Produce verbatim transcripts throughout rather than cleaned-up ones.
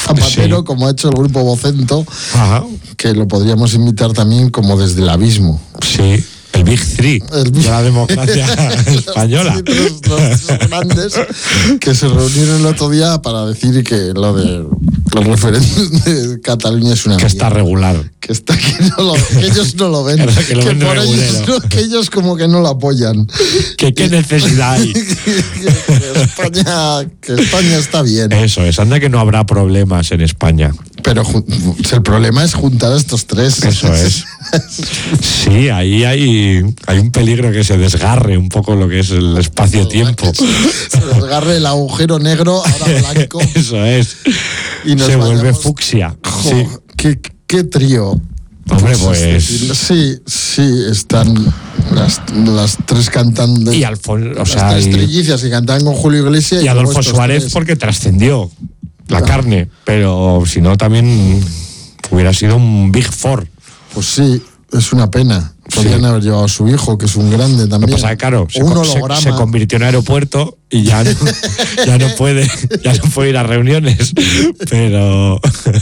Zapatero, Sí. como ha hecho el grupo Vocento, Ajá. que lo podríamos imitar también como Desde el Abismo. Sí, el Big Three El de la democracia española. Sí, los, los- los grandes que se reunieron el otro día para decir que lo de los referentes de Cataluña es una Que está mierda. regular. Que está que, no lo, que ellos no lo ven, Que que, lo ven por ellos, regulero. no, que ellos como que no lo apoyan. ¿Que qué necesidad hay? que, que España, que España está bien. Eso es, anda que no habrá problemas en España. Pero ju- el problema es juntar a estos tres. Eso es. Sí, ahí hay, hay un peligro que se desgarre un poco lo que es el espacio-tiempo. Se desgarre el agujero negro, ahora blanco. Eso es. Y nos Se vuelve vayamos- fucsia. Jo, Sí. qué, qué trío. Hombre, pues- este, sí, sí, están las, las tres cantando. Y Alfonso, o las sea, tres y, trillizas y cantaban con Julio Iglesias. y luego Adolfo estos Suárez tres. porque trascendió la Claro. carne, pero si no también hubiera sido un Big Four. Pues sí, es una pena. Podrían Sí. haber llevado a su hijo, que es un grande Lo que también. pasa es que, claro, se, O un co- se- holograma. se convirtió en aeropuerto y ya no, ya no puede ya no puede ir a reuniones, pero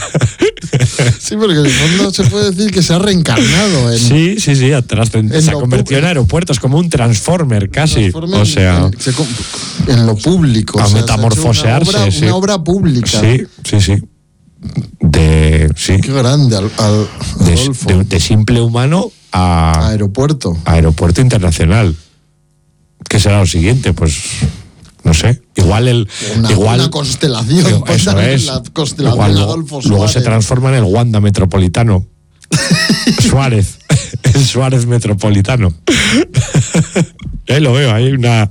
Sí, porque en el fondo se puede decir que se ha reencarnado en. sí, sí, sí, trascend- En se lo convirtió en público. aeropuerto, es como un transformer casi, transforma o en- sea, en, se com- en lo público. a o sea, se ha hecho metamorfosearse, Una obra, sí. una obra pública. sí, sí, sí, de sí, Qué grande, al, al- de, Adolfo. de- de simple humano a Aeropuerto. aeropuerto internacional. ¿Qué será lo siguiente? Pues no sé, igual el Una, igual una constelación. Eso Ponle es. La constelación Igual luego, Adolfo luego se Suárez. transforma en el Wanda Metropolitano. Suárez. El Suárez Metropolitano. Ahí lo veo, hay una.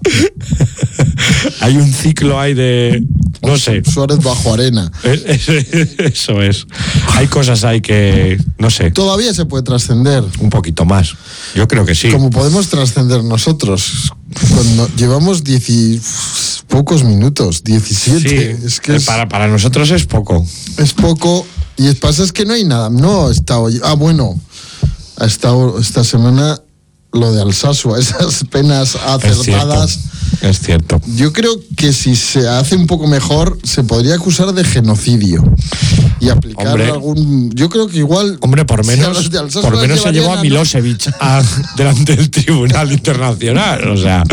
Hay un ciclo ahí de. No sé. Suárez bajo arena. Es- es- Eso es. Hay cosas ahí que. No sé. Todavía se puede trascender. Un poquito más. Yo creo que sí. Como podemos trascender nosotros. Cuando llevamos diez y pocos minutos, diecisiete. Sí, Es que es, para, para nosotros es poco. es poco. Y es pasa es que no hay nada. No ha estado. Ah, bueno. Ha estado esta semana lo de Alsasua, esas penas Es cierto. acertadas. Es cierto. Yo creo que si se hace un poco mejor, se podría acusar de genocidio y aplicar Hombre. algún. Yo creo que igual. Hombre, por si a menos, los de Alsasua por menos se llevarían llevó a a- Milosevic a- delante del Tribunal Internacional. O sea,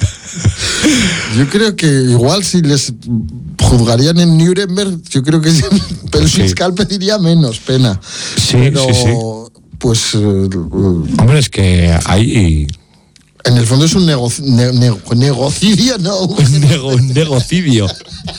Yo creo que igual si les juzgarían en Nuremberg, yo creo que el Sí. fiscal pediría menos pena. Sí, Pero, sí, sí. pues eh, hombre, es que hay en el fondo es un negocio, ne- ne- negocidio, ¿no? un, nego- un negocidio.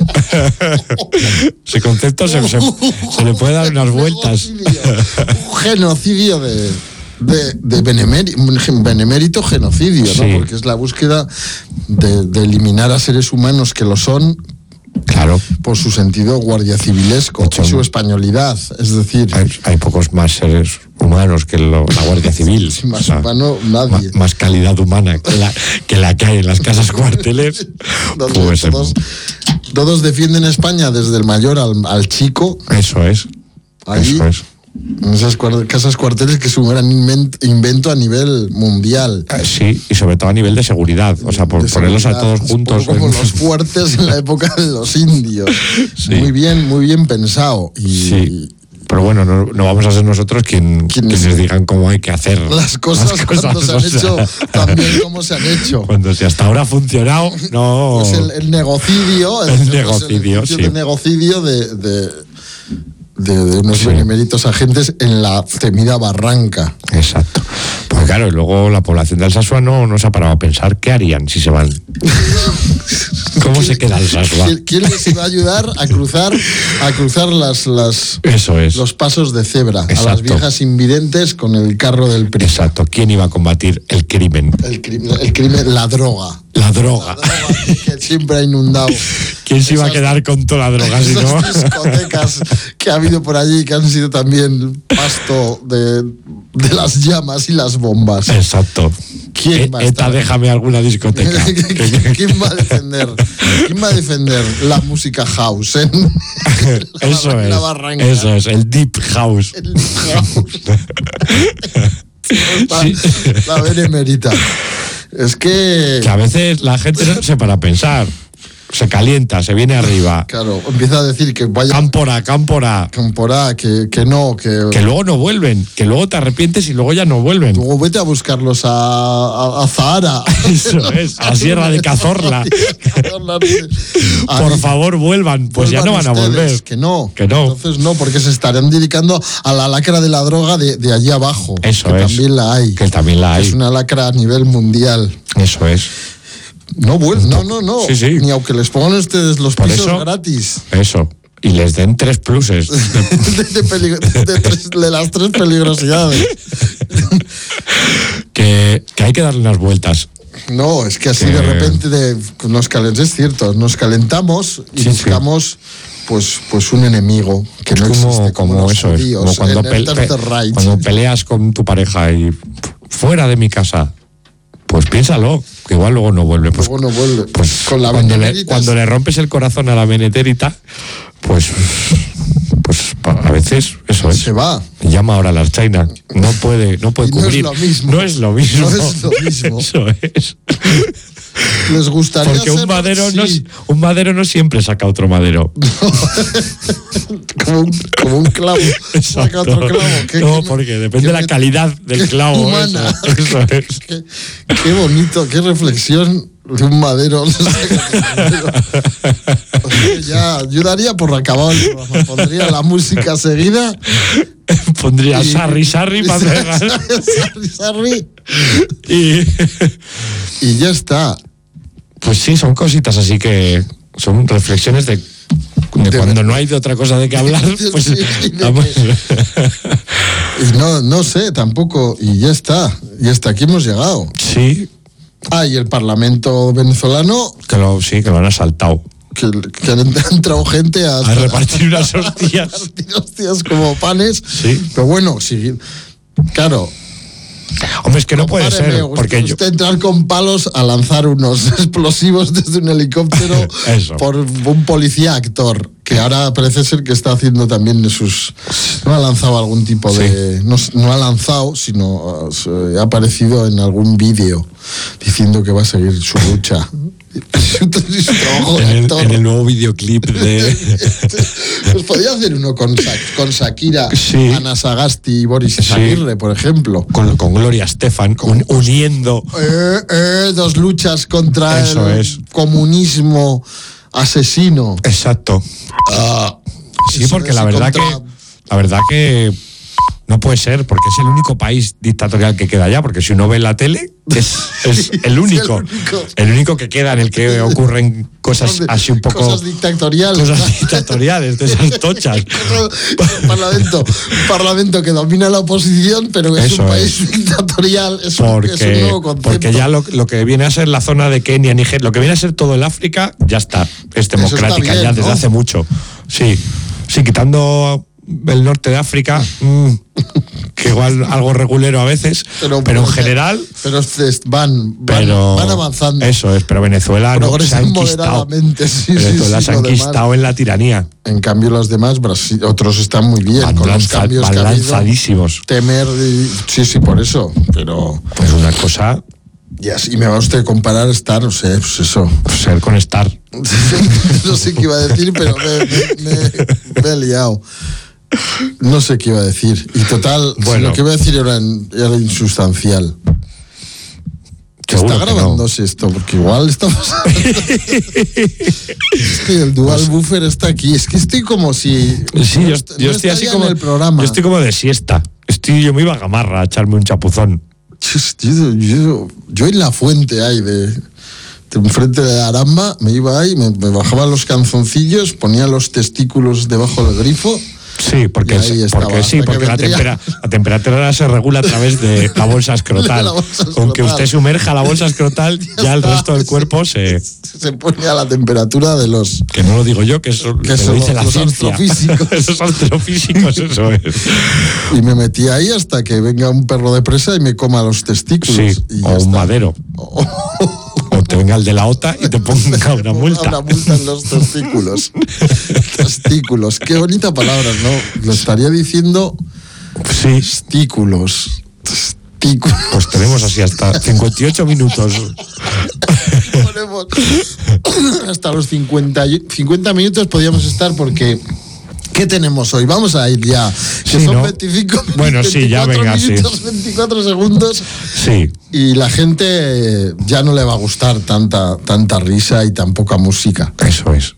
Ese concepto se, se- se le puede dar unas vueltas. Genocidio. Un genocidio de, de, de benemeri- un gen- benemérito genocidio, ¿no? Sí. Porque es la búsqueda de, de eliminar a seres humanos que lo son Claro, por su sentido guardia civilesco hecho, y su españolidad. Es decir, hay, hay pocos más seres humanos que lo- la Guardia Civil. sin más O sea, humano ma- nadie. más calidad humana que la que, la que hay en las casas cuarteles. Donde Pues, em, todos, todos defienden España desde el mayor al, al chico. eso es. Ahí, Eso es. en esas cuar- casas cuarteles, que es un gran invent- invento a nivel mundial. Eh, Sí, y sobre todo a nivel de seguridad. O sea, por De ponerlos a seguridad. todos Es un juntos. poco como en- los fuertes en la época de los indios. Sí. Muy bien, muy bien pensado. Y Sí. Pero bueno, no, no vamos a ser nosotros quien, ¿Quiénes? quienes digan cómo hay que hacer las cosas, cuando se han o sea, hecho también como se han hecho. Cuando si hasta ahora ha funcionado, no. Pues el, el negocidio. El pues negocidio, ejercicio sí. de negocidio de, de, de- de unos Sí. beneméritos agentes en la temida barranca. Exacto. Pues claro, y luego la población de Alsasua no, no se ha parado a pensar qué harían si se van. ¿Cómo se queda Alsasua? ¿Quién, quién les iba a ayudar a cruzar, a cruzar las, las, Eso es. los pasos de cebra? A las Exacto. viejas invidentes con el carro del P R I. Exacto. ¿Quién iba a combatir el crimen? El crimen, el crimen, la droga. La droga. La droga que siempre ha inundado. ¿Quién se iba a Esas- quedar con toda la droga si no? Esas discotecas que ha habido por allí que han sido también pasto de, de las llamas y las bombas. Exacto. ¿Quién E- va a ETA, estar? déjame alguna discoteca. ¿Quién va a defender? ¿Quién va a defender la música house en, en la, Eso en la es. barranca? Eso es, el deep house. El house. La, Sí. la benemérita. Es que Que a veces la gente no se para a pensar. se calienta, se viene arriba. Claro, empieza a decir que vaya... Cámpora, cámpora. Cámpora, que, que no, que... Que luego no vuelven, que luego te arrepientes y luego ya no vuelven. Luego vete a buscarlos a, a, a Zahara. Eso es, a Sierra de Cazorla. Por favor, vuelvan. Pues ya no van a volver. Que no. Que no. Entonces no, porque se estarán dedicando a la lacra de la droga de, de allí abajo. Eso que es. También la hay. Que también la hay. Es una lacra a nivel mundial. Eso es. No vuelven, no, no, no. Sí, sí. Ni aunque les pongan ustedes los Por pisos eso, gratis. Eso. Y les den tres pluses. de, de, peligro, de, tres, de las tres peligrosidades. que, que hay que darle unas vueltas. No, es que así que... de repente de, nos calentamos, es cierto, nos calentamos y sí, buscamos sí. Pues, pues un enemigo que no como, existe, como, como los eso judíos, es, como cuando, en el pe Tercer Reich. cuando peleas con tu pareja y fuera de mi casa, pues piénsalo, que igual luego no vuelve. Pues, luego no vuelve. Pues con la cuando, le, cuando le rompes el corazón a la beneterita, pues, pues a veces eso es. Se va. Llama ahora a la Archaina. No puede, no puede y no cubrir. Es lo mismo. No es lo mismo. No es lo mismo. Eso es. Les gustaría Porque un ser, madero, sí. no, un madero no siempre saca otro madero. como, un, como un clavo. Saca otro clavo. ¿Qué, no, qué, porque depende de la calidad del clavo. Humana. Eso, eso es. Qué, qué bonito, qué reflexión de un madero. O sea, ya ayudaría por acabar el programa. Pondría la música seguida. Pondría y, Sarri Sarri para pegar. Sarri Sarri. Y, y ya está. Pues sí, son cositas así que son reflexiones de, de, de cuando ver. no hay de otra cosa de qué hablar. Pues, sí, vamos. Y no, no sé tampoco. Y ya está. Y hasta aquí hemos llegado. Sí. Ah, y el Parlamento venezolano. Que lo, sí, que lo han asaltado. Que, que han entrado gente a, a repartir unas hostias. A repartir hostias como panes. Sí. Pero bueno, sí, claro. Hombre, es que no puede ser. Usted, porque usted yo... entrar con palos a lanzar unos explosivos desde un helicóptero por un policía actor, que ahora parece ser que está haciendo también sus... No ha lanzado algún tipo sí. de... No, no ha lanzado, sino uh, ha aparecido en algún vídeo diciendo que va a seguir su lucha. en, el, en el nuevo videoclip de... Pues podría hacer uno con, con Shakira, sí. Ana Sagasti y Boris Izaguirre, sí. por ejemplo. Con, con Gloria Estefan, con, uniendo... Eh, eh, dos luchas contra Eso el es. comunismo asesino. Exacto. Ah, sí, porque la verdad contra... que... La verdad que... No puede ser, porque es el único país dictatorial que queda allá, porque si uno ve la tele, es, es el único. Es el único. El único que queda en el que ocurren cosas así un poco... Cosas dictatoriales. Cosas dictatoriales, de esas tochas. un, parlamento, un parlamento que domina la oposición, pero es Eso un país es. dictatorial. Es, porque, un, es un nuevo concepto. Porque ya lo, lo que viene a ser la zona de Kenia, Níger, lo que viene a ser todo el África, ya está. Es democrática bien, ya desde ¿no? hace mucho. Sí, sí, quitando... el norte de África, mmm, que igual algo regulero a veces, pero, pero en general... Pero van, van, pero, van avanzando. Eso es, pero Venezuela no se ha enquistado. Sí, Venezuela sí, sí, se ha enquistado en la tiranía. En cambio los demás, Brasil, otros están muy bien. Van, con lanza, los cambios van que lanzadísimos. Temer, y, sí, sí, por eso, pero... Pues una cosa... Y así me va usted a comparar estar, no sé, pues eso. Ser con estar. No sé qué iba a decir, pero me, me, me, me he liado. No sé qué iba a decir. Y total, bueno, si lo que iba a decir era, era insustancial. Está grabándose no. esto, porque igual estamos. Es que el dual pues, buffer está aquí. Es que estoy como si. Sí, yo, yo no estoy así como. En el programa. Yo estoy como de siesta. Estoy, yo me iba a Gamarra a echarme un chapuzón. Yo, yo, yo en la fuente ahí de. de enfrente de Aramba, me iba ahí, me, me bajaba los calzoncillos, ponía los testículos debajo del grifo. Sí, porque, porque sí, porque la, tempera, la temperatura se regula a través de la bolsa escrotal. La bolsa escrotal. Con que usted sumerja la bolsa escrotal, ya, ya el resto del cuerpo se... Se pone a la temperatura de los... Que no lo digo yo, que eso que lo son dice los, la los ciencia. Astrofísicos. Esos astrofísicos, eso es. Y me metí ahí hasta que venga un perro de presa y me coma los testículos. Sí, y o un está. madero. O te venga el de la OTA y te ponga una multa. Una multa en los testículos. Testículos. Qué bonita palabra, ¿no? Lo estaría diciendo. Sí. Testículos. Testículos. Pues tenemos así hasta cincuenta y ocho minutos. Ponemos podíamos hasta los cincuenta, cincuenta minutos podíamos estar porque ¿qué tenemos hoy? Vamos a ir ya. Que sí, son ¿no? veinticinco bueno, sí, ya venga, minutos, sí. veinticuatro segundos. Sí. Y la gente ya no le va a gustar tanta, tanta risa y tan poca música. Eso es.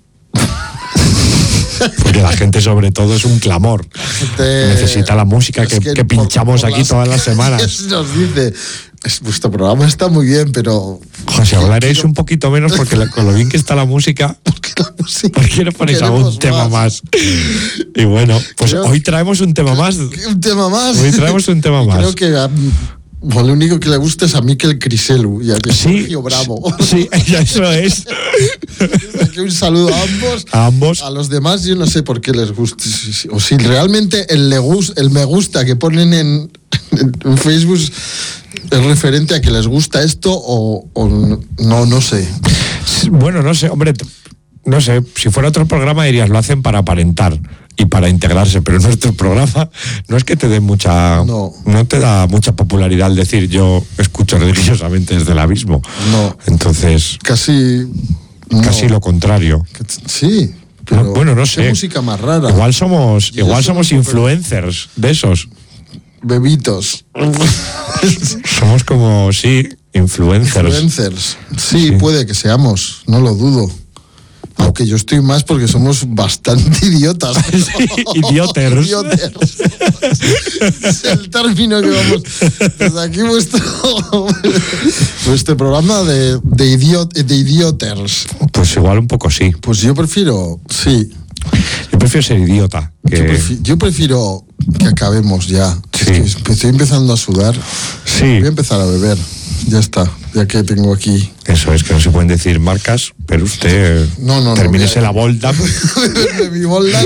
Porque la gente sobre todo es un clamor. Gente, necesita la música que, que, que pinchamos por, por aquí todas las semanas. Nos dice, vuestro programa está muy bien, pero... José, hablaréis quiero... un poquito menos porque la, con lo bien que está la música... ¿Por qué la música? ¿Por qué no ponéis algún más? tema más? Y bueno, pues creo, hoy traemos un tema más. ¿Un tema más? Hoy traemos un tema más. Creo que... Um, Bueno, lo único que le gusta es a Mikel Criselu y a sí, Sergio Bravo. Sí, eso es. Aquí un saludo a ambos. A ambos. A los demás yo no sé por qué les gusta. O si realmente el, le gus, el me gusta que ponen en, en Facebook es referente a que les gusta esto o, o no, no sé. Bueno, no sé, hombre, no sé. Si fuera otro programa dirías, lo hacen para aparentar y para integrarse, pero nuestro programa no es que te dé mucha no. no te da mucha popularidad al decir yo escucho religiosamente desde el abismo. No. Entonces casi casi no. lo contrario. Sí, pero no, bueno, no sé. Qué música más rara. Igual somos igual somos influencers de esos bebitos. Somos como sí, influencers. Influencers. Sí, sí, puede que seamos, no lo dudo. Aunque yo estoy más porque somos bastante idiotas. Sí, idioters. Idioters. Es el término que vamos. Desde aquí vuestro, vuestro programa de, de, idiot, de idioters. Pues igual un poco sí. Pues yo prefiero, sí. Yo prefiero ser idiota. Que... Yo, prefiero, yo prefiero que acabemos ya. Sí. Es que estoy empezando a sudar. Sí. Voy a empezar a beber. Ya está, ya que tengo aquí. Eso es, que no se pueden decir marcas, pero usted no, no, termínese no, la Voldam. De mi Voldam.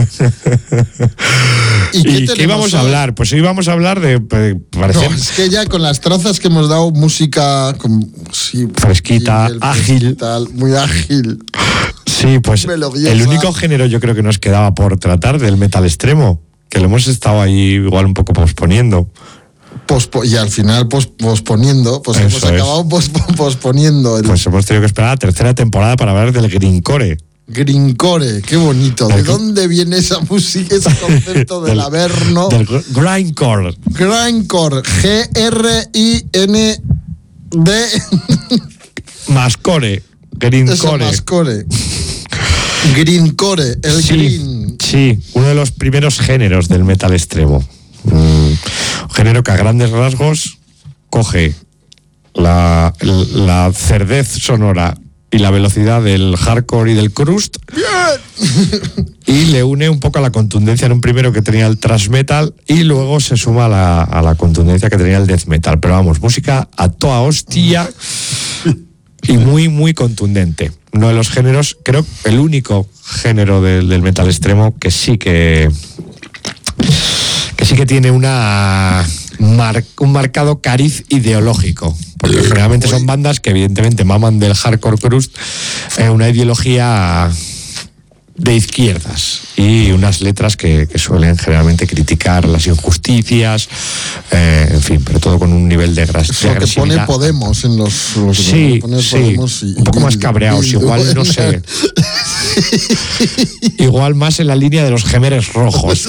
¿Y qué, ¿Y qué íbamos a hablar? Pues hoy vamos a hablar de... Parece... No, es que ya con las trazas que hemos dado, música con, sí, fresquita, el, ágil. Tal, muy ágil. Sí, pues melodiosa. El único género yo creo que nos quedaba por tratar del metal extremo, que lo hemos estado ahí igual un poco posponiendo. Pospo y al final pos posponiendo, pues Eso hemos acabado pos posponiendo. El... Pues hemos tenido que esperar a la tercera temporada para hablar del grindcore. Grindcore, qué bonito. ¿De el... dónde viene esa música, ese concepto del, del averno? Del grindcore. Grindcore, G R I N D Mascore, grindcore. Mascore. Grindcore, el sí, green. Sí, uno de los primeros géneros del metal extremo. Un género que a grandes rasgos coge la, la cerdez sonora y la velocidad del hardcore y del crust y le une un poco a la contundencia en un primero que tenía el thrash metal y luego se suma a la, a la contundencia que tenía el death metal. Pero vamos, música a toda hostia y muy, muy contundente. Uno de los géneros, creo, el único género del, del metal extremo que sí que... que sí que tiene una mar, un marcado cariz ideológico, porque generalmente son bandas que evidentemente maman del hardcore crust, eh, una ideología de izquierdas y unas letras que, que suelen generalmente criticar las injusticias, eh, en fin, pero todo con un nivel de, gras, Eso de agresividad. Que pone Podemos en los... los sí, sí, Podemos y, un poco y, más cabreados, y, igual, no sé... Igual más en la línea de los gemeres rojos.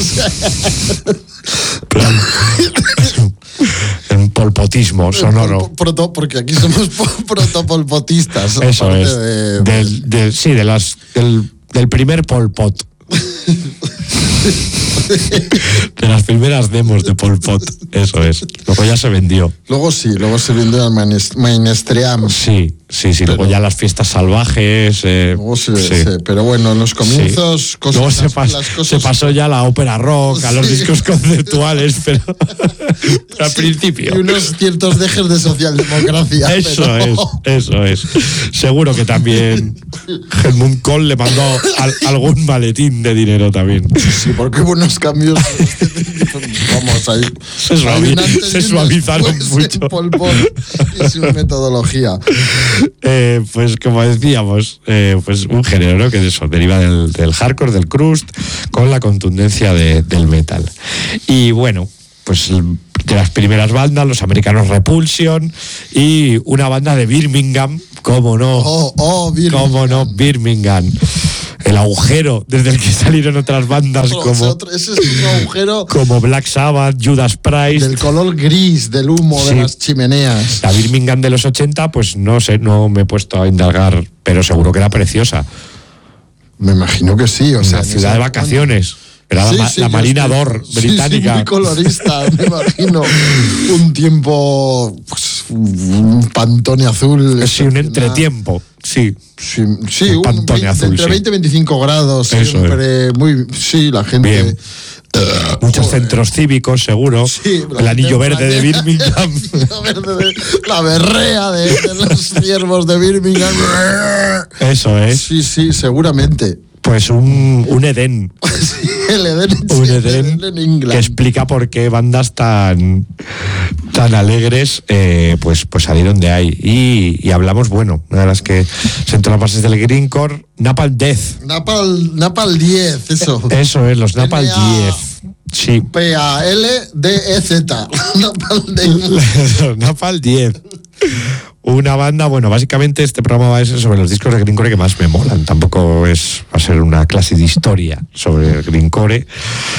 En polpotismo sonoro. Proto, porque aquí somos protopolpotistas. Eso es. De, del, del, sí, de las, del, del primer Pol Pot. De las primeras demos de Pol Pot, eso es. Luego ya se vendió. Luego sí, luego se vendió al mainstream. Sí, sí, sí. Pero, luego ya las fiestas salvajes. Eh, luego sí, sí. Sí, pero bueno, en los comienzos. Sí. Cosas, luego se, pas, las cosas... se pasó ya a la ópera rock, a los sí. discos conceptuales, pero, pero al sí, principio. Y unos ciertos dejes de socialdemocracia. Eso pero... es, eso es. Seguro que también Helmut Kohl le mandó al, algún maletín de dinero también. Sí, porque hubo unos cambios. Vamos, ahí. Se, suavi se suavizaron mucho. Pol Pot y su metodología. Eh, pues como decíamos, eh, pues un género, ¿no? Que de eso deriva del, del hardcore, del crust, con la contundencia de, del metal. Y bueno, pues de las primeras bandas, los americanos Repulsion y una banda de Birmingham cómo no, oh, oh, cómo no, Birmingham. El agujero desde el que salieron otras bandas otro, como otro, ese es un agujero como Black Sabbath, Judas Priest, del color gris del humo sí. de las chimeneas. La Birmingham de los ochenta, pues no sé, no me he puesto a indagar, pero seguro que era preciosa. Me imagino que sí, o sea, una ciudad de vacaciones. Era sí, la, sí, la Marina estoy, Dor británica. Sí, sí, muy colorista, me imagino. Un tiempo, pues, un pantone azul. Sí, un entretiempo, sí. Sí, sí un pantone un, azul. Entre veinte y veinticinco grados, Eso siempre. Es. Muy, sí, la gente. Bien. Uh, Muchos joder. centros cívicos, seguro. Sí, el anillo verde de Birmingham. Verde de, la berrea de, de los ciervos de Birmingham. Eso es. Sí, sí, seguramente. Pues un, un Edén. Sí, el Edén, un sí, Edén el Edén en Inglaterra. Que explica por qué bandas tan, tan alegres eh, pues, pues salieron de ahí. Y, y hablamos, bueno, una de las que sentó las bases del grindcore, Napalm Death. Napalm, Napalm diez, eso. Eso es, los Napalm diez. Sí. P A L D E Z. Napalm diez. Napalm diez. Una banda, bueno, básicamente este programa va a ser sobre los discos de grindcore que más me molan. Tampoco es va a ser una clase de historia sobre el grindcore.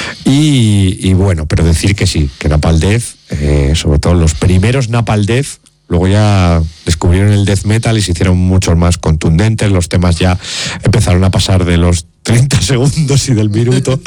Y, y bueno, pero decir que sí, que Napalm Death, eh, sobre todo los primeros Napalm Death, luego ya descubrieron el death metal y se hicieron mucho más contundentes. Los temas ya empezaron a pasar de los treinta segundos y del minuto.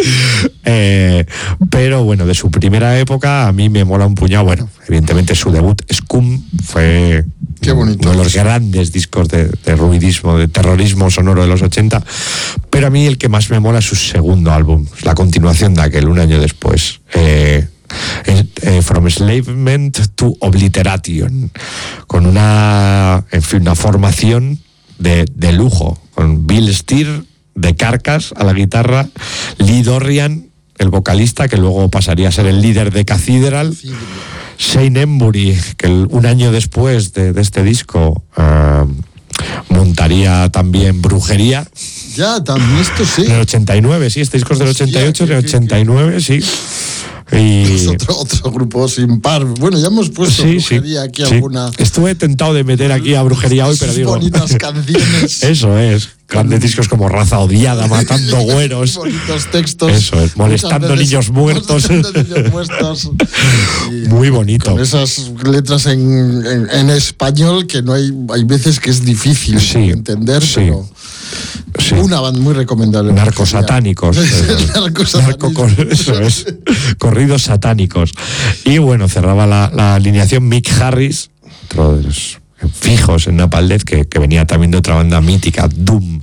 eh, pero bueno, de su primera época a mí me mola un puñado. Bueno, evidentemente su debut, Scum, fue Qué bonito. uno de los grandes discos de, de ruidismo, de terrorismo sonoro de los ochenta. Pero a mí el que más me mola es su segundo álbum, la continuación de aquel, un año después. Eh, Eh, From Enslavement to Obliteration, con una, en fin, una formación de, de lujo, con Bill Steer de Carcass a la guitarra, Lee Dorrian, el vocalista, que luego pasaría a ser el líder de Cathedral, Shane Embury, que el, un año después de, de este disco uh, montaría también Brujería. Ya, también esto sí. En el ochenta y nueve, sí, este disco es del ochenta y ocho, en el ochenta y nueve, sí. Y... Es otro, otro grupo sin par. Bueno, ya hemos puesto sí, Brujería sí, aquí sí. alguna. Estuve tentado de meter aquí a Brujería hoy, pero digo. Bonitas canciones. Eso es. Grandes discos como Raza Odiada, Matando Güeros. Bonitos textos. Eso es. Molestando veces, niños muertos. Molestando niños muertos. Muy bonito. Con esas letras en, en, en español que no hay. Hay veces que es difícil sí, entender, sí. pero. Sí. Una banda muy recomendable. Narcosatánicos. Narcosatánicos. Eso es. Corridos satánicos. Y bueno, cerraba la, la alineación Mick Harris, otro de los fijos en Napalm Death, que, que venía también de otra banda mítica, Doom.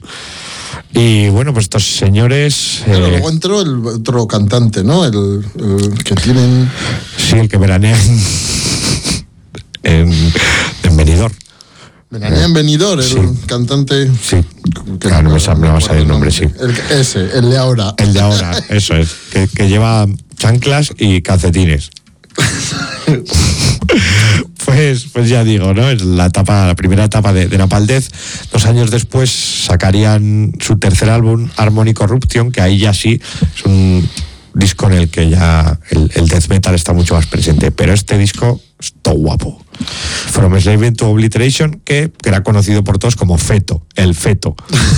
Y bueno, pues estos señores. Pero eh, luego entró el otro cantante, ¿no? El, el que tienen. Sí, el que veranea en, en, en Benidorm. Venía en Benidorm, el sí. cantante. Sí. Claro, no me, me va a salir el nombre, sí. El, ese, el de ahora. El de ahora, eso es. Que, que lleva chanclas y calcetines. pues, pues ya digo, ¿no? Es la etapa, la primera etapa de, de Napalm Death. Dos años después sacarían su tercer álbum, Harmony Corruption, que ahí ya sí es un disco en el que ya el, el death metal está mucho más presente. Pero este disco es todo guapo. From Enslavement to Obliteration, que, que era conocido por todos como Feto, el Feto.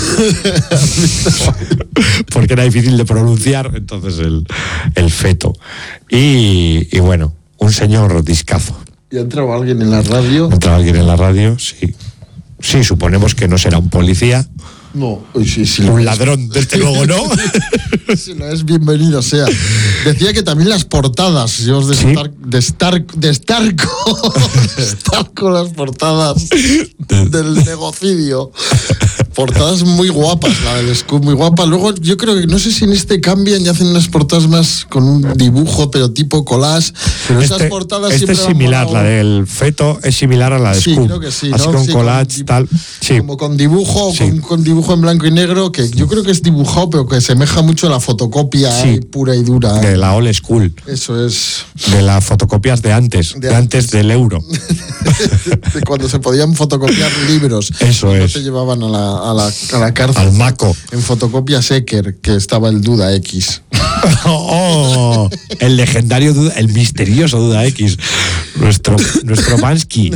Porque era difícil de pronunciar, entonces el, el Feto. Y, y bueno, un señor discazo. ¿Y ha entrado alguien en la radio? ¿Ha entrado alguien en la radio? Sí. Sí, suponemos que no será un policía. No, sí, sí, un ladrón, desde luego no. Si lo es, bienvenido sea. Decía que también las portadas, yo de, ¿sí? Star, de, Star, de Starco, de Starco las portadas del negocidio. Portadas muy guapas, la del Scum, muy guapa. Luego yo creo que, no sé si en este cambian y hacen unas portadas más con un dibujo, pero tipo collage. Pero este, esas portadas este siempre es similar, la del Feto es similar a la de sí, Scum. Creo que sí, así ¿no? con sí, collage, con, tal. Sí. Como con dibujo, sí. con, con dibujo en blanco y negro, que yo creo que es dibujado, pero que semeja mucho a la fotocopia sí. pura y dura. De la old school. Eso es. De las fotocopias de antes, de, de antes, antes del euro. De cuando se podían fotocopiar libros. Eso es. No se llevaban a la, a la, a la cárcel. Al maco. En fotocopia Secker, que estaba el Duda X. Oh, el legendario Duda, el misterioso Duda X. Nuestro, nuestro Bansky.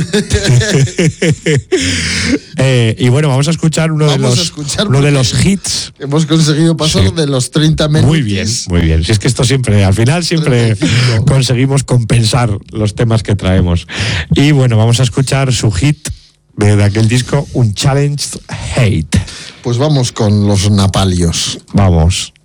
eh, y bueno, vamos a escuchar uno, de los, uno de los hits. Hemos conseguido pasar sí. de los treinta minutos. Muy bien, muy bien. Si es que esto siempre, al final siempre treinta y cinco. Conseguimos compensar los temas que traemos. Y bueno, vamos a escuchar su hit de, de aquel disco, Unchallenged Hate. Pues vamos con los Napalios. Vamos.